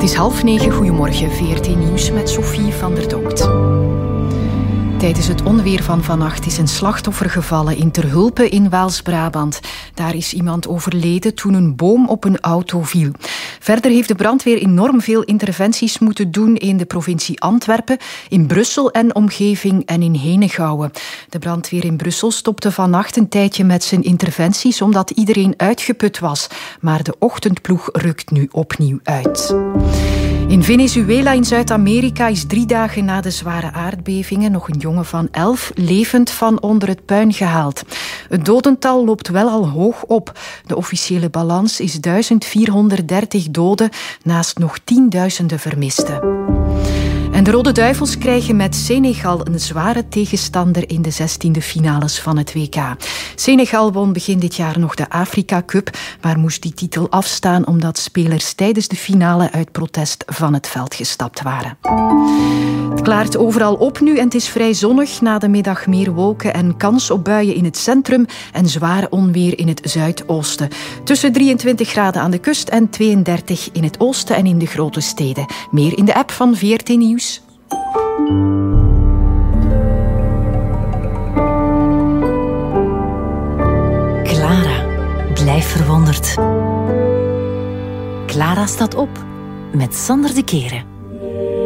Het is 8:30, goedemorgen, VRT Nieuws met Sophie van der Donkt. Tijdens het onweer van vannacht is een slachtoffer gevallen in Terhulpe in Waals-Brabant. Daar is iemand overleden toen een boom op een auto viel. Verder heeft de brandweer enorm veel interventies moeten doen in de provincie Antwerpen, in Brussel en omgeving en in Henegouwen. De brandweer in Brussel stopte vannacht een tijdje met zijn interventies omdat iedereen uitgeput was. Maar de ochtendploeg rukt nu opnieuw uit. In Venezuela in Zuid-Amerika is 3 dagen na de zware aardbevingen nog een jongen van 11 levend van onder het puin gehaald. Het dodental loopt wel al hoog op. De officiële balans is 1430 doden, naast nog tienduizenden vermisten. En de Rode Duivels krijgen met Senegal een zware tegenstander in de 16e finales van het WK. Senegal won begin dit jaar nog de Afrika Cup, maar moest die titel afstaan omdat spelers tijdens de finale uit protest van het veld gestapt waren. Het klaart overal op nu en het is vrij zonnig. Na de middag meer wolken en kans op buien in het centrum en zware onweer in het zuidoosten. Tussen 23 graden aan de kust en 32 in het oosten en in de grote steden. Meer in de app van VRT Nieuws. Clara, blijf verwonderd. Clara staat op met Sander de Keren.